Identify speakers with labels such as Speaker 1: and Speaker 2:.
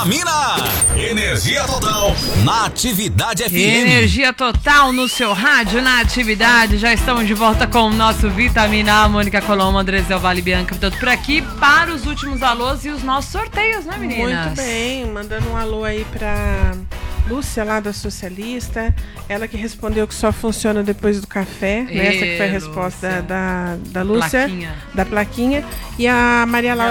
Speaker 1: Vitamina. Energia total na Atividade FM.
Speaker 2: Energia total no seu rádio, na Atividade. Já estamos de volta com o nosso Vitamina A. Mônica Colombo, Andrezé Vale, Bianca, tanto por aqui para os últimos alôs e os nossos sorteios, né, meninas?
Speaker 3: Muito bem, mandando um alô aí pra Lúcia lá da Socialista, ela que respondeu que só funciona depois do café, né? Essa que foi a resposta da Lúcia, da plaquinha. E a Maria Laura